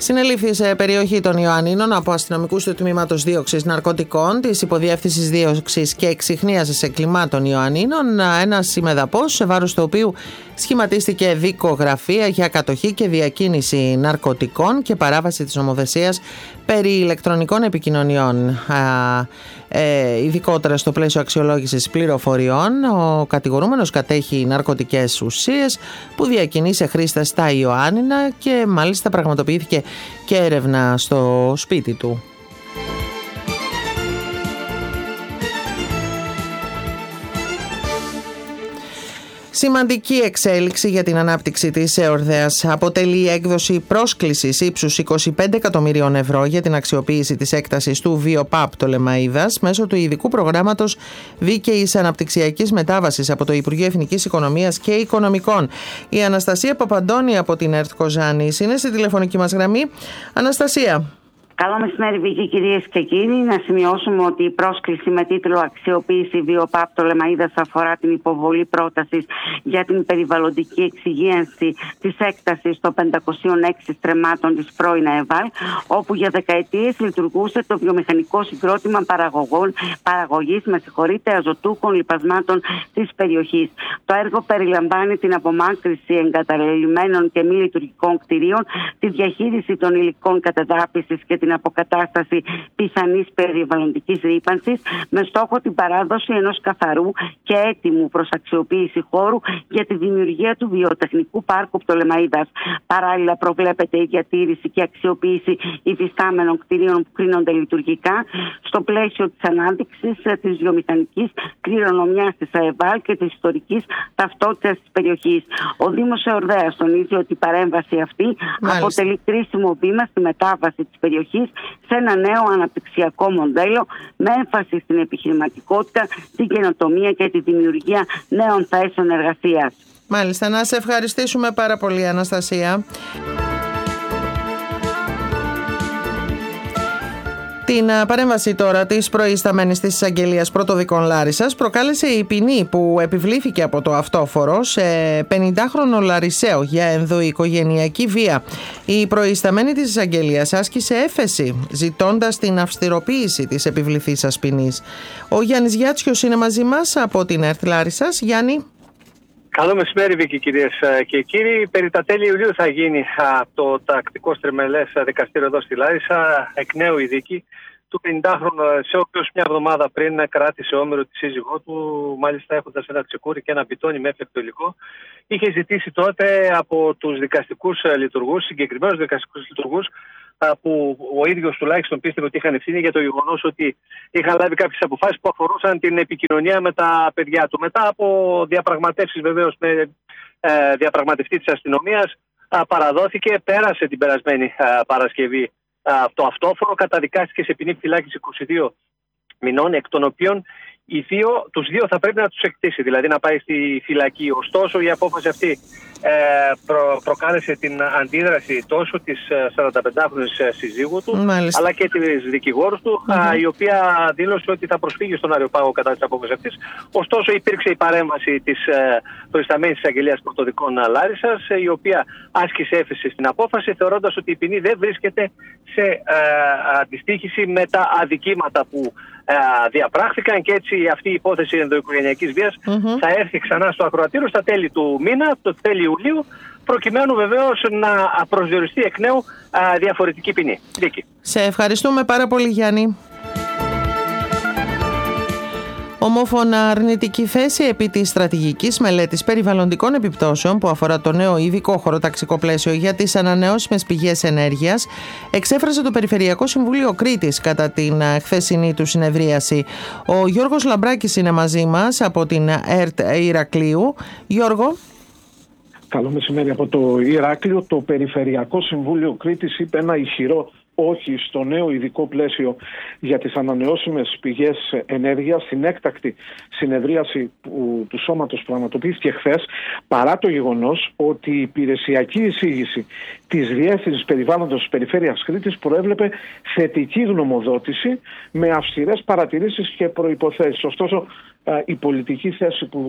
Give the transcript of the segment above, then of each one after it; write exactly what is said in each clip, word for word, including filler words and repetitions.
Συνελήφθη σε περιοχή των Ιωαννίνων από αστυνομικούς του Τμήματος Δίωξης Ναρκωτικών της Υποδιεύθυνσης Δίωξης και Εξιχνίασης Εγκλημάτων Ιωαννίνων ένας συμμεδαπός, σε βάρος του οποίου σχηματίστηκε δικογραφία για κατοχή και διακίνηση ναρκωτικών και παράβαση της νομοθεσίας περί ηλεκτρονικών επικοινωνιών. Α, ε, ειδικότερα στο πλαίσιο αξιολόγησης πληροφοριών, ο κατηγορούμενος κατέχει ναρκωτικές ουσίες που διακινεί σε χρήστες στα Ιωάννινα και μάλιστα πραγματοποιήθηκε και έρευνα στο σπίτι του. Σημαντική εξέλιξη για την ανάπτυξη της ΕΟΡΔΕΑΣ αποτελεί η έκδοση πρόσκλησης ύψους είκοσι πέντε εκατομμυρίων ευρώ για την αξιοποίηση της έκτασης του Βιοπάπ Πτολεμαΐδας μέσω του ειδικού προγράμματος δίκαιης αναπτυξιακής μετάβασης από το Υπουργείο Εθνικής Οικονομίας και Οικονομικών. Η Αναστασία Παπαντώνη από την ΕΡΤ Κοζάνης είναι στη τηλεφωνική μας γραμμή. Αναστασία. Καλό μεσημέρι, Βίκη, κυρίες και κύριοι. Να σημειώσουμε ότι η πρόσκληση με τίτλο «Αξιοποίηση Βιοπάπ Πτολεμαΐδας» αφορά την υποβολή πρότασης για την περιβαλλοντική εξυγίανση της έκτασης των πεντακοσίων έξι στρεμμάτων της πρώην ΕΒΑΛ, όπου για δεκαετίες λειτουργούσε το βιομηχανικό συγκρότημα παραγωγής με συγχωρείτε, αζωτούχων λιπασμάτων της περιοχής. Το έργο περιλαμβάνει την απομάκρυνση εγκαταλελειμμένων και μη λειτουργικών κτηρίων, τη διαχείριση των υλικών κατεδάφισης και την αποκατάσταση πιθανής περιβαλλοντικής ρύπανσης, με στόχο την παράδοση ενός καθαρού και έτοιμου προς αξιοποίηση χώρου για τη δημιουργία του βιοτεχνικού πάρκου Πτολεμαΐδας. Παράλληλα, προβλέπεται η διατήρηση και αξιοποίηση υφιστάμενων κτηρίων που κρίνονται λειτουργικά στο πλαίσιο της ανάδειξης της βιομηχανικής κληρονομιάς της ΑΕΒΑΛ και της ιστορικής ταυτότητας της περιοχής. Ο Δήμος ΕΟΡΔΕΑΣ τονίζει ότι η παρέμβαση αυτή Μάλιστα. αποτελεί κρίσιμο βήμα στη μετάβαση της περιοχής σε ένα νέο αναπτυξιακό μοντέλο με έμφαση στην επιχειρηματικότητα, την καινοτομία και τη δημιουργία νέων θέσεων εργασίας. Μάλιστα, να σε ευχαριστήσουμε πάρα πολύ, Αναστασία. Την παρέμβαση τώρα της προϊσταμένης της εισαγγελίας πρωτοδικών Λάρισσας προκάλεσε η ποινή που επιβλήθηκε από το αυτόφορο σε πενηντάχρονο Λαρισαίο για ενδοοικογενειακή βία. Η προϊσταμένη της εισαγγελίας άσκησε έφεση ζητώντας την αυστηροποίηση της επιβληθήσας ποινής. Ο Γιάννης Γιάτσιος είναι μαζί μας από την ΕΡΤ Λάρισσας. Γιάννη. Καλό μεσημέρι, Βίκη, κυρίες και κύριοι. Περί τα τέλη Ιουλίου θα γίνει το τακτικό στριμελές δικαστήριο εδώ στη Λάρισα εκ νέου η δίκη του πενηντάχρονου Λαρισαίου, ο οποίος μια εβδομάδα πριν κράτησε όμηρο τη σύζυγό του, μάλιστα έχοντας ένα τσεκούρι και ένα μπιτόνι με έφλεκτο υλικό. Είχε ζητήσει τότε από τους δικαστικούς λειτουργούς, συγκεκριμένους δικαστικούς λειτουργούς, που ο ίδιος τουλάχιστον πίστευε ότι είχαν ευθύνη για το γεγονός ότι είχαν λάβει κάποιες αποφάσεις που αφορούσαν την επικοινωνία με τα παιδιά του. Μετά από διαπραγματεύσεις βεβαίως με ε, διαπραγματευτή της αστυνομίας, α, παραδόθηκε, πέρασε την περασμένη α, Παρασκευή α, το αυτόφορο, καταδικάστηκε σε ποινή φυλάκιση είκοσι δύο μηνών, εκ των οποίων οι δύο, τους δύο θα πρέπει να τους εκτίσει, δηλαδή να πάει στη φυλακή. Ωστόσο, η απόφαση αυτή ε, προ, προκάλεσε την αντίδραση τόσο της σαρανταπεντάχρονης συζύγου του, Μάλιστα. αλλά και της δικηγόρου του, mm-hmm. α, η οποία δήλωσε ότι θα προσφύγει στον Αριοπάγο κατά της απόφασης αυτής. Ωστόσο, υπήρξε η παρέμβαση της ε, προϊσταμένης εισαγγελίας πρωτοδικών Λάρισσας, η οποία άσκησε έφεση στην απόφαση, θεωρώντας ότι η ποινή δεν βρίσκεται σε ε, αντιστοίχηση με τα αδικήματα που ε, διαπράχθηκαν, και έτσι αυτή η υπόθεση ενδοοικογενειακής βίας mm-hmm. θα έρθει ξανά στο ακροατήριο στα τέλη του μήνα, το τέλη Ιουλίου, προκειμένου βεβαίως να προσδιοριστεί εκ νέου α, διαφορετική ποινή. Δίκη. Σε ευχαριστούμε πάρα πολύ, Γιάννη. Ομόφωνα αρνητική θέση επί της στρατηγικής μελέτης περιβαλλοντικών επιπτώσεων που αφορά το νέο ειδικό χωροταξικό πλαίσιο για τις ανανεώσιμες πηγές ενέργειας εξέφρασε το Περιφερειακό Συμβούλιο Κρήτης κατά την χθεσινή του συνεδρίαση. Ο Γιώργος Λαμπράκης είναι μαζί μας από την ΕΡΤ Ηρακλείου. Γιώργο. Καλό μεσημέρι από το Ηράκλειο. Το Περιφερειακό Συμβούλιο Κρήτης είπε ένα ισχυρό όχι στο νέο ειδικό πλαίσιο για τις ανανεώσιμες πηγές ενέργειας στην έκτακτη συνεδρίαση που, του σώματος που πραγματοποιήθηκε χθες, παρά το γεγονός ότι η υπηρεσιακή εισήγηση της Διεύθυνσης Περιβάλλοντος της Περιφέρειας Κρήτης προέβλεπε θετική γνωμοδότηση με αυστηρές παρατηρήσεις και προϋποθέσεις. Ωστόσο, η πολιτική θέση που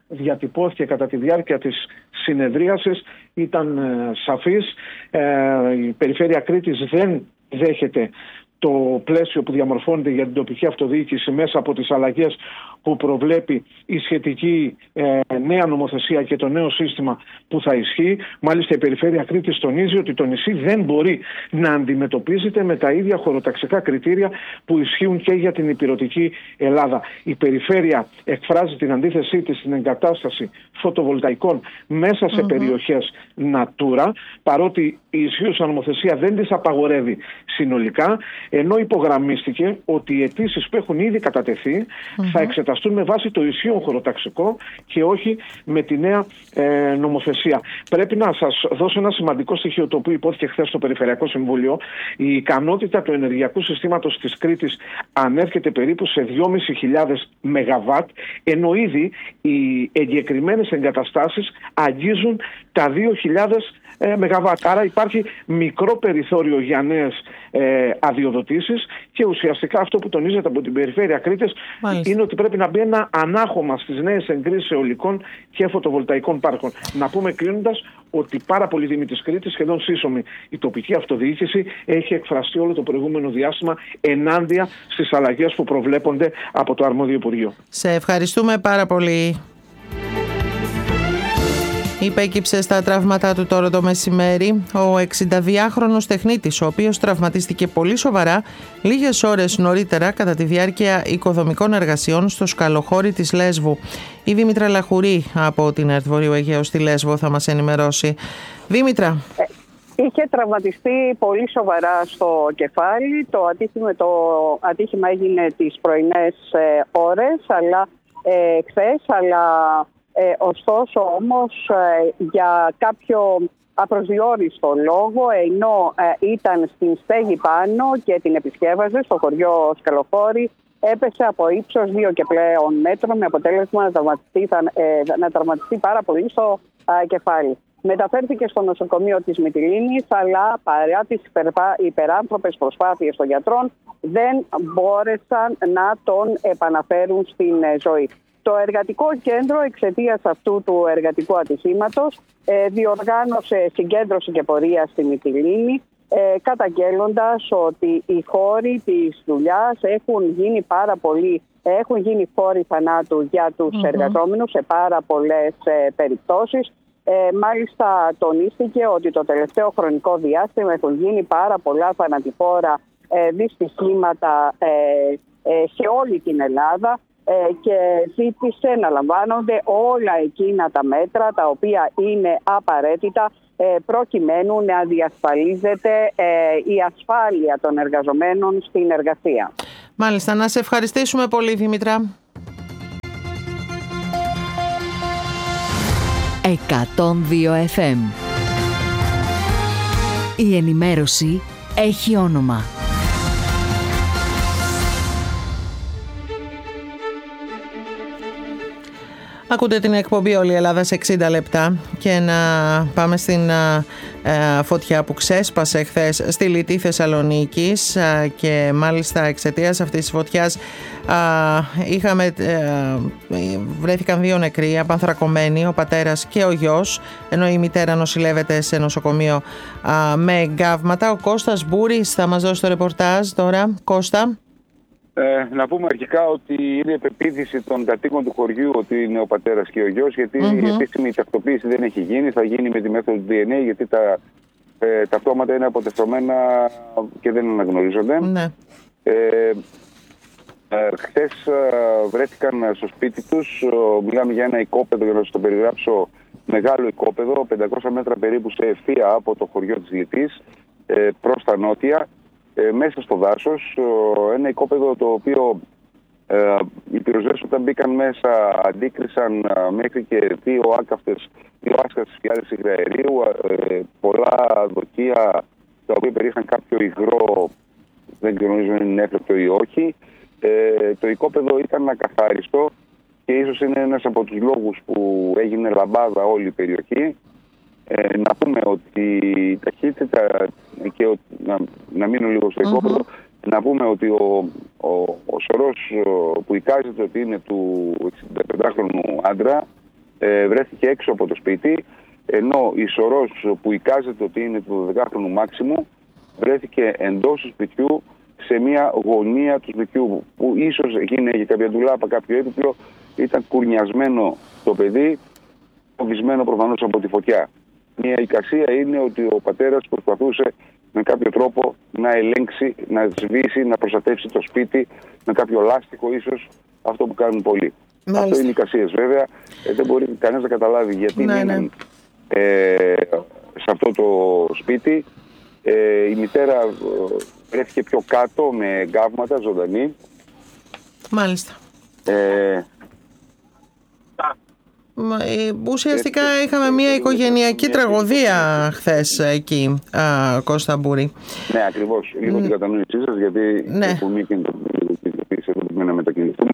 διατυπώθηκε κατά τη διάρκεια της συνεδρίασης ήταν ε, σαφής. Ε, η Περιφέρεια Κρήτης δεν δέχεται το πλαίσιο που διαμορφώνεται για την τοπική αυτοδιοίκηση μέσα από τις αλλαγές που προβλέπει η σχετική ε, νέα νομοθεσία και το νέο σύστημα που θα ισχύει. Μάλιστα η Περιφέρεια Κρήτης τονίζει ότι το νησί δεν μπορεί να αντιμετωπίζεται με τα ίδια χωροταξικά κριτήρια που ισχύουν και για την ηπειρωτική Ελλάδα. Η Περιφέρεια εκφράζει την αντίθεσή της στην εγκατάσταση φωτοβολταϊκών μέσα σε mm-hmm. περιοχές Natura, παρότι η ισχύουσα νομοθεσία δεν τις απαγορεύει συνολικά, ενώ υπογραμμίστηκε ότι οι αιτήσεις που έχουν ήδη κατατεθεί mm-hmm. θα εξεταστούν με βάση το ισχύον χωροταξικό και όχι με τη νέα ε, νομοθεσία. Πρέπει να σας δώσω ένα σημαντικό στοιχείο, το οποίο υπόθηκε χθες στο Περιφερειακό Συμβούλιο. Η ικανότητα του ενεργειακού συστήματος της Κρήτης ανέρχεται περίπου σε δυόμισι χιλιάδες μεγαβάτ, ενώ ήδη οι εγκεκριμένες εγκαταστάσεις αγγίζουν τα δύο χιλιάδες ε, μεγαβάτ. Άρα υπάρχει μικρό περιθώριο για νέες ε, αδειοδοτήσεις και ουσιαστικά αυτό που τονίζεται από την Περιφέρεια Κρήτης Μάλιστα. είναι ότι πρέπει να μπει ένα ανάχωμα στις νέες εγκρίσεις αιωλικών και φωτοβολταϊκών πάρκων. Να πούμε κλείνοντας ότι πάρα πολλοί δήμοι της Κρήτης, σχεδόν σύσσωμη η τοπική αυτοδιοίκηση, έχει εκφραστεί όλο το προηγούμενο διάστημα ενάντια στις αλλαγές που προβλέπονται από το αρμόδιο Υπουργείο. Σε ευχαριστούμε πάρα πολύ. Υπέκυψε στα τραύματά του τώρα το μεσημέρι ο εξηνταδυάχρονος τεχνίτης, ο οποίος τραυματίστηκε πολύ σοβαρά λίγες ώρες νωρίτερα κατά τη διάρκεια οικοδομικών εργασιών στο σκαλοχώρι της Λέσβου. Η Δήμητρα Λαχουρή από την ΕΡΤ Βορείου Αιγαίου στη Λέσβο θα μας ενημερώσει. Δήμητρα. Είχε τραυματιστεί πολύ σοβαρά στο κεφάλι. Το ατύχημα, το ατύχημα έγινε τις πρωινές ε, ώρες, αλλά ε, χθες, αλλά... Ε, ωστόσο όμως ε, για κάποιο απροσδιόριστο λόγο, ενώ ε, ήταν στην στέγη πάνω και την επισκέβαζε στο χωριό Σκαλοχώρι, έπεσε από ύψος δύο και πλέον μέτρων, με αποτέλεσμα να τραυματιστεί, ε, να τραυματιστεί πάρα πολύ στο ε, κεφάλι. Μεταφέρθηκε στο νοσοκομείο της Μυτιλήνης, αλλά παρά τις υπεράνθρωπες προσπάθειες των γιατρών δεν μπόρεσαν να τον επαναφέρουν στην ε, ζωή. Το εργατικό κέντρο, εξαιτίας αυτού του εργατικού ατυχήματος, ε, διοργάνωσε συγκέντρωση και πορεία στη Μυτιλήνη, ε, καταγγέλλοντας ότι οι χώροι της δουλειάς έχουν γίνει πάρα πολύ, έχουν γίνει χώροι θανάτου για τους mm-hmm. εργαζόμενους σε πάρα πολλές ε, περιπτώσεις. Ε, μάλιστα τονίστηκε ότι το τελευταίο χρονικό διάστημα έχουν γίνει πάρα πολλά θανατηφόρα ε, δυστυχήματα ε, ε, σε όλη την Ελλάδα. Και ζήτησε να λαμβάνονται όλα εκείνα τα μέτρα τα οποία είναι απαραίτητα προκειμένου να διασφαλίζεται η ασφάλεια των εργαζομένων στην εργασία. Μάλιστα, να σε ευχαριστήσουμε πολύ, Δήμητρα. εκατόν δύο εφ εμ. Η ενημέρωση έχει όνομα. Ακούτε την εκπομπή «Όλη η Ελλάδα σε εξήντα λεπτά» και να πάμε στην ε, φωτιά που ξέσπασε χθες στη Λυτή Θεσσαλονίκης ε, και μάλιστα εξαιτίας αυτής της φωτιάς ε, είχαμε, ε, βρέθηκαν δύο νεκροί, απανθρακωμένοι, ο πατέρας και ο γιος, ενώ η μητέρα νοσηλεύεται σε νοσοκομείο ε, με εγκάβματα. Ο Κώστας Μπούρης θα μας δώσει το ρεπορτάζ τώρα. Κώστα. Ε, να πούμε αρχικά ότι είναι η πεποίθηση των κατοίκων του χωριού ότι είναι ο πατέρας και ο γιος, γιατί mm-hmm. η επίσημη ταυτοποίηση δεν έχει γίνει, θα γίνει με τη μέθοδο του ντι εν έι, γιατί τα ε, ταυτώματα είναι αποτεφρωμένα και δεν αναγνωρίζονται. Mm-hmm. Ε, ε, χθες ε, βρέθηκαν στο σπίτι τους, ε, μιλάμε για ένα οικόπεδο, για να σας το περιγράψω, μεγάλο οικόπεδο, πεντακόσια μέτρα περίπου σε ευθεία από το χωριό της Λυτής ε, προς τα νότια. Ε, μέσα στο δάσος, ε, ένα οικόπεδο το οποίο ε, οι πυροσβέστες όταν μπήκαν μέσα αντίκρισαν ε, μέχρι και δύο άκαυτες, δύο άσκατες φιάλες υγραερίου, ε, πολλά δοκεία τα οποία περιείχαν κάποιο υγρό, δεν γνωρίζω αν είναι έφλεκτο ή όχι. Ε, το οικόπεδο ήταν ακαθάριστο και ίσως είναι ένας από τους λόγους που έγινε λαμπάδα όλη η περιοχή. Ε, να πούμε ότι η ταχύτητα, και ο, να, να μείνω λίγο στο οικόπεδο, mm-hmm. να πούμε ότι ο, ο, ο σωρός που εικάζεται ότι είναι του εξηνταπεντάχρονου άντρα ε, βρέθηκε έξω από το σπίτι, ενώ η σωρός που εικάζεται ότι είναι του δωδεκάχρονου Μάξιμου βρέθηκε εντός του σπιτιού, σε μια γωνία του σπιτιού, που ίσως εκείνη είχε κάποια ντουλάπα, κάποιο έπιπλο, ήταν κουρνιασμένο το παιδί, φοβισμένο προφανώς από τη φωτιά. Μια εικασία είναι ότι ο πατέρας προσπαθούσε με κάποιο τρόπο να ελέγξει, να σβήσει, να προστατεύσει το σπίτι με κάποιο λάστιχο, ίσως αυτό που κάνουν πολλοί. Μάλιστα. Αυτό είναι εικασίες βέβαια. Ε, δεν μπορεί κανένας να καταλάβει γιατί ναι, μείναν ναι. Ε, σε αυτό το σπίτι. Ε, η μητέρα βρέθηκε πιο κάτω με εγκάβματα, ζωντανή. Μάλιστα. Ε, Ουσιαστικά είχαμε μια οικογενειακή τραγωδία χθες εκεί, α, Κώστα Μπούρη. Ναι, ακριβώς. Λίγο την κατανόησή σας, γιατί έχουν μήκη να μετακινηθούμε.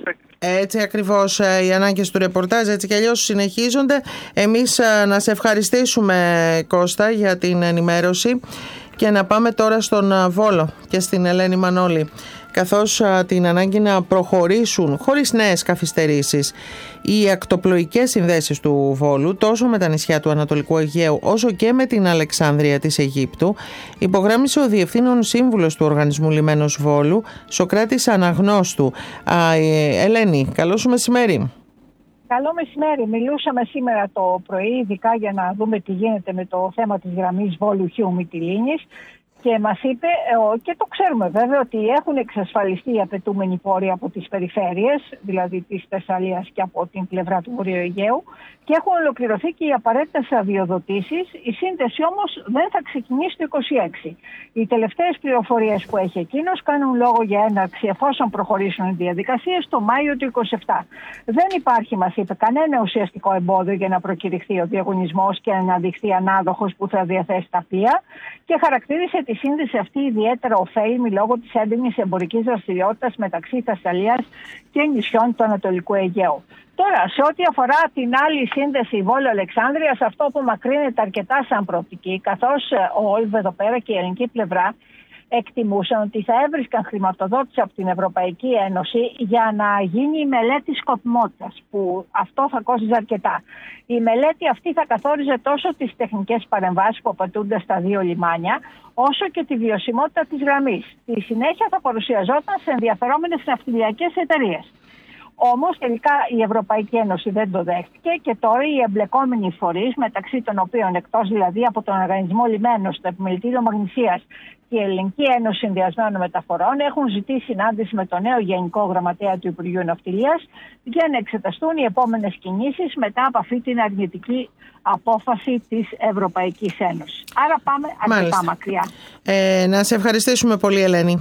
Έτσι ακριβώς, οι ανάγκες του ρεπορτάζ έτσι κι αλλιώς συνεχίζονται. Εμείς να σε ευχαριστήσουμε, Κώστα, για την ενημέρωση και να πάμε τώρα στον Βόλο και στην Ελένη Μανώλη, καθώς την ανάγκη να προχωρήσουν χωρίς νέες καθυστερήσεις οι ακτοπλοϊκές συνδέσεις του Βόλου, τόσο με τα νησιά του Ανατολικού Αιγαίου όσο και με την Αλεξάνδρεια της Αιγύπτου, υπογράμμισε ο Διευθύνων Σύμβουλος του Οργανισμού Λιμένος Βόλου, Σωκράτης Αναγνώστου. Α, ε, Ελένη, καλό σου μεσημέρι. Καλό μεσημέρι. Μιλούσαμε σήμερα το πρωί, ειδικά για να δούμε τι γίνεται με το θέμα της γραμμής Βόλου Χίου Μυτιλήνης. Και μας είπε, και το ξέρουμε βέβαια, ότι έχουν εξασφαλιστεί οι απαιτούμενοι πόροι από τις περιφέρειες, δηλαδή της Θεσσαλίας και από την πλευρά του Βορείου Αιγαίου, και έχουν ολοκληρωθεί και οι απαραίτητες αδειοδοτήσεις. Η σύνδεση όμως δεν θα ξεκινήσει το είκοσι έξι. Οι τελευταίες πληροφορίες που έχει εκείνος κάνουν λόγο για έναρξη, εφόσον προχωρήσουν οι διαδικασίες, το Μάιο του είκοσι επτά. Δεν υπάρχει, μας είπε, κανένα ουσιαστικό εμπόδιο για να προκηρυχθεί ο διαγωνισμός και να αναδειχθεί ανάδοχος που θα διαθέσει τα πλοία, και χαρακτήρισε τη σύνδεση αυτή ιδιαίτερα ωφέλιμη λόγω της έντονης εμπορικής δραστηριότητας μεταξύ Θεσσαλίας και νησιών του Ανατολικού Αιγαίου. Τώρα, σε ό,τι αφορά την άλλη σύνδεση Βόλου-Αλεξάνδρειας, αυτό που μακρύνεται αρκετά σαν προοπτική, καθώς ο Όλβ εδώ πέρα και η ελληνική πλευρά εκτιμούσαν ότι θα έβρισκαν χρηματοδότηση από την Ευρωπαϊκή Ένωση για να γίνει η μελέτη σκοπιμότητας, που αυτό θα κόστιζε αρκετά. Η μελέτη αυτή θα καθόριζε τόσο τις τεχνικές παρεμβάσεις που απαιτούνται στα δύο λιμάνια, όσο και τη βιωσιμότητα της γραμμής. Στη συνέχεια θα παρουσιαζόταν σε ενδιαφερόμενες ναυτιλιακές εταιρείες. Όμως τελικά η Ευρωπαϊκή Ένωση δεν το δέχτηκε, και τώρα οι εμπλεκόμενοι φορείς, μεταξύ των οποίων, εκτός δηλαδή από τον Οργανισμό Λιμένος, το Επιμελητήριο Μαγνησίας και η Ελληνική Ένωση Συνδυασμένων Μεταφορών, έχουν ζητήσει συνάντηση με τον νέο Γενικό Γραμματέα του Υπουργείου Ναυτιλίας για να εξεταστούν οι επόμενες κινήσεις μετά από αυτή την αρνητική απόφαση της Ευρωπαϊκής Ένωσης. Άρα πάμε αρκετά μακριά. Ε, να σε ευχαριστήσουμε πολύ, Ελένη.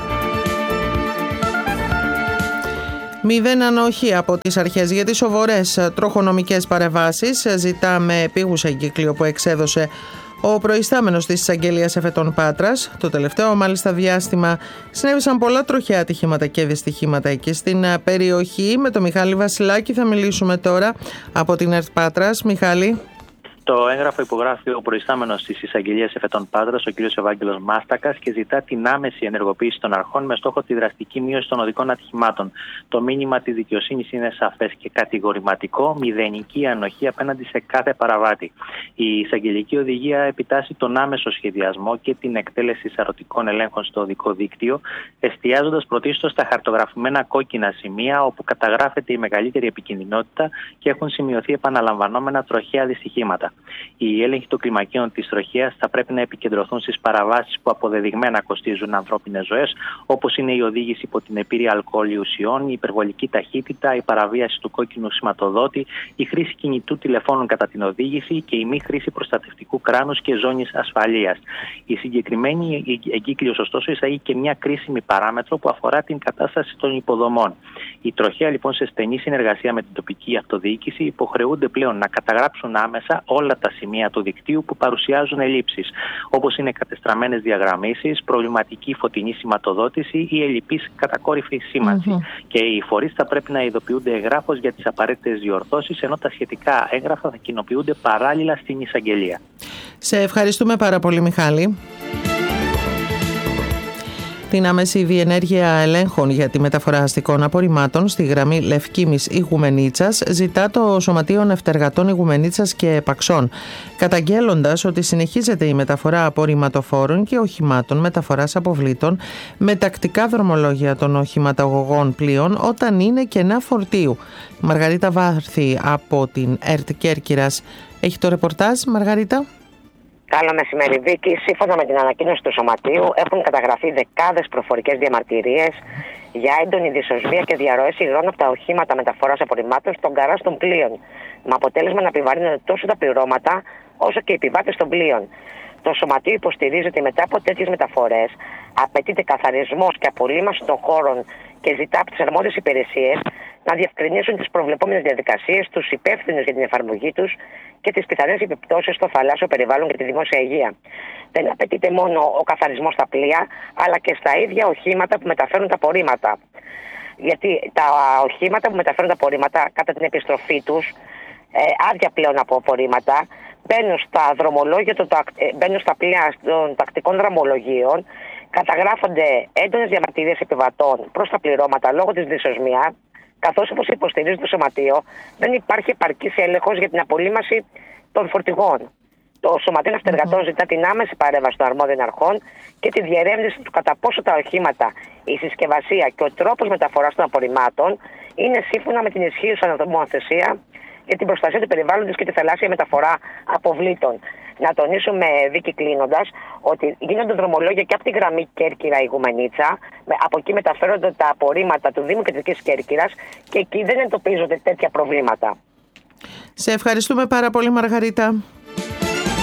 Μηδέν ανοχή από τις αρχές για τις σοβαρές τροχονομικές παρεμβάσεις. Ζητάμε επίγουσα εγκύκλιο που εξέδωσε ο προϊστάμενος της εισαγγελίας Εφετών Πάτρας. Το τελευταίο μάλιστα διάστημα συνέβησαν πολλά τροχαία ατυχήματα και δυστυχήματα εκεί στην περιοχή. Με τον Μιχάλη Βασιλάκη θα μιλήσουμε τώρα από την ΕΡΤ Πάτρας. Μιχάλη. Το έγγραφο υπογράφει ο προϊστάμενος της εισαγγελίας Εφετών Πάτρας, ο κ. Ευάγγελος Μάστακας, και ζητά την άμεση ενεργοποίηση των αρχών με στόχο τη δραστική μείωση των οδικών ατυχημάτων. Το μήνυμα της δικαιοσύνης είναι σαφές και κατηγορηματικό: μηδενική ανοχή απέναντι σε κάθε παραβάτη. Η εισαγγελική οδηγία επιτάσσει τον άμεσο σχεδιασμό και την εκτέλεση σαρωτικών ελέγχων στο οδικό δίκτυο, εστιάζοντας πρωτίστως στα χαρτογραφημένα κόκκινα σημεία όπου καταγράφεται η μεγαλύτερη επικινδυνότητα και έχουν σημειωθεί επαναλαμβανόμενα τροχαία δυστυχήματα. Οι έλεγχοι των κλιμακίων της τροχέας θα πρέπει να επικεντρωθούν στις παραβάσεις που αποδεδειγμένα κοστίζουν ανθρώπινες ζωές, όπως είναι η οδήγηση υπό την επίρρεια αλκοόλ ή ουσιών, η υπερβολική ταχύτητα, η παραβίαση του κόκκινου σηματοδότη, η χρήση κινητού τηλεφώνων κατά την οδήγηση και η μη χρήση προστατευτικού κράνους και ζώνης ασφαλείας. Η συγκεκριμένη εγκύκλειος, ωστόσο, εισάγει και μια κρίσιμη παράμετρο που αφορά την κατάσταση των υποδομών. Η τροχέα, λοιπόν, σε στενή συνεργασία με την τοπική αυτοδιοίκηση, υποχρεούνται πλέον να καταγράψουν άμεσα όλα τα σημεία του δικτύου που παρουσιάζουν ελλείψεις, όπως είναι κατεστραμμένες διαγραμμίσεις, προβληματική φωτεινή σηματοδότηση ή ελλειπής κατακόρυφη σήμανση. Mm-hmm. Και οι φορείς θα πρέπει να ειδοποιούνται εγγράφως για τις απαραίτητες διορθώσεις, ενώ τα σχετικά έγγραφα θα κοινοποιούνται παράλληλα στην εισαγγελία. Σε ευχαριστούμε πάρα πολύ, Μιχάλη. Την άμεση διενέργεια ελέγχων για τη μεταφορά αστικών απορριμμάτων στη γραμμή Λευκήμης Ιγουμενίτσας ζητά το Σωματείο Νευτεργατών Ιγουμενίτσας και Παξών, καταγγέλλοντας ότι συνεχίζεται η μεταφορά απορριμματοφόρων και οχημάτων μεταφοράς αποβλήτων με τακτικά δρομολόγια των οχηματαγωγών πλοίων όταν είναι κενά φορτίου. Μαργαρίτα Βάρθη από την ΕΡΤ Κέρκυρας έχει το ρεπορτάζ. Μαργαρίτα. Καλό μεσημέρι, Βίκη. Σύμφωνα με την ανακοίνωση του Σωματείου, έχουν καταγραφεί δεκάδες προφορικές διαμαρτυρίες για έντονη δυσοσμία και διαρροές υγρών από τα οχήματα μεταφοράς απορριμμάτων στον καράζ των πλοίων, με αποτέλεσμα να επιβαρύνονται τόσο τα πληρώματα όσο και οι επιβάτες των πλοίων. Το Σωματείο υποστηρίζει ότι μετά από τέτοιες μεταφορές απαιτείται καθαρισμός και απολύμαση των χώρων και ζητά από τις αρμόδιες υπηρεσίες να διευκρινίσουν τις προβλεπόμενες διαδικασίες, τους υπεύθυνους για την εφαρμογή τους και τις πιθανές επιπτώσεις στο θαλάσσιο περιβάλλον και τη δημόσια υγεία. Δεν απαιτείται μόνο ο καθαρισμός στα πλοία, αλλά και στα ίδια οχήματα που μεταφέρουν τα απορρίμματα. Γιατί τα οχήματα που μεταφέρουν τα απορρίμματα κατά την επιστροφή τους, ε, άδεια πλέον από απορρίμματα, μπαίνουν στα δρομολόγια, των, μπαίνουν στα πλοία των τακτικών δρομολογίων, καταγράφονται έντονες διαμαρτυρίες επιβατών προς τα πληρώματα λόγω της δυσοσμίας, καθώς όπως υποστηρίζει το Σωματείο, δεν υπάρχει επαρκής έλεγχος για την απολύμαση των φορτηγών. Το Σωματείο Ναυτεργατών ζητά την άμεση παρέμβαση των αρμόδιων αρχών και τη διερεύνηση του κατά πόσο τα οχήματα, η συσκευασία και ο τρόπος μεταφοράς των απορριμμάτων είναι σύμφωνα με την ισχύουσα νομοθεσία για την προστασία του περιβάλλοντος και τη θαλάσσια μεταφορά αποβλήτων. Να τονίσουμε, Βίκη, κλείνοντας, ότι γίνονται δρομολόγια και από τη γραμμή Κέρκυρα Ιγουμενίτσα. Από εκεί μεταφέρονται τα απορρίμματα του Δήμου Κεντρικής Κέρκυρας και εκεί δεν εντοπίζονται τέτοια προβλήματα. Σε ευχαριστούμε πάρα πολύ, Μαργαρίτα.